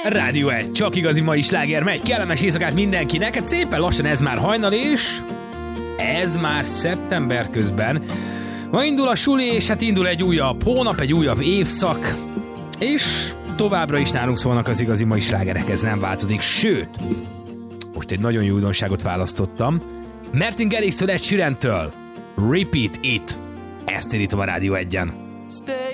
Rádió 1, csak igazi mai sláger megy, kellemes éjszakát mindenkinek, hát szépen lassan ez már hajnal, és ez már szeptember közben. Ma indul a suli, és hát indul egy újabb hónap, egy újabb évszak, és továbbra is nálunk szólnak az igazi mai slágerek, ez nem változik, sőt, most egy nagyon jó újdonságot választottam, Martin Garrix-től, Ed Sheeran-től, Repeat It, ezt írítom a Rádió 1-en.